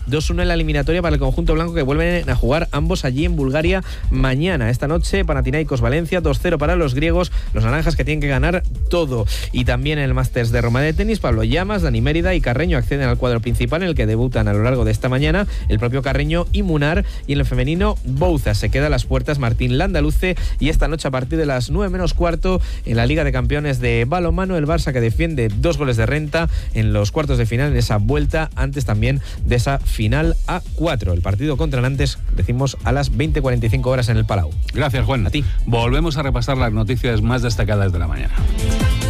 2-1 en la eliminatoria para el conjunto blanco, que vuelven a jugar ambos allí en Bulgaria mañana. Esta noche Panathinaikos Valencia, 2-0 para los griegos, los naranjas que tienen que ganar todo. Y también en el Masters de Roma de tenis, Pablo Llamas, Dani Mérida y Carreño acceden al cuadro principal, en el que debutan a lo largo de esta mañana el propio Carreño y Munar. Y en el femenino, Bouza se queda a las puertas, Martín Landaluce. Y esta noche, a partir de las 9 menos cuarto, en la Liga de Campeones de balonmano, el Barça, que defiende 2 goles de renta en los cuartos de final, en esa vuelta antes también de esa final a 4. El partido contra Nantes, decimos, a las 20:45 horas en el Palau. Gracias, Juan. A ti. Volvemos a repasar las noticias más destacadas de la mañana.